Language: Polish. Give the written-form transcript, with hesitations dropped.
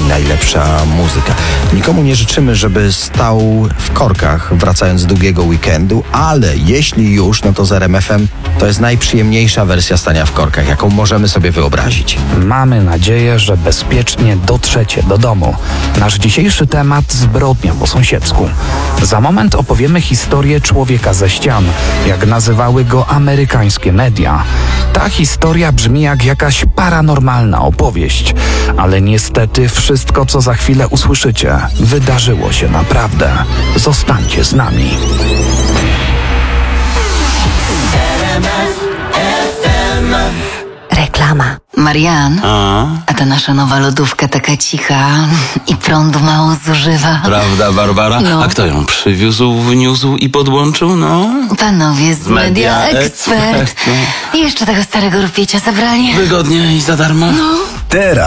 nami najlepsza muzyka. Nikomu nie życzymy, żeby stał w korkach, wracając z długiego weekendu, ale jeśli już, no to z RMF-em to jest najprzyjemniejsza wersja stania w korkach, jaką możemy sobie wyobrazić. Mamy nadzieję, że bezpiecznie dotrzecie do domu. Nasz dzisiejszy temat: zbrodnia po sąsiedzku. Za moment opowiemy historię człowieka ze ścian, jak nazywały go amerykańskie media. Ta historia brzmi jak jakaś paranormalna opowieść, ale niestety wszystko, co za chwilę usłyszycie, wydarzyło się naprawdę. Zostańcie z nami. Reklama. Marian, a ta nasza nowa lodówka taka cicha i prądu mało zużywa. Prawda, Barbara? No. A kto ją przywiózł, wniósł i podłączył? No, Panowie z Media Expert. I jeszcze tego starego rupiecia zabrali. wygodnie i za darmo. Teraz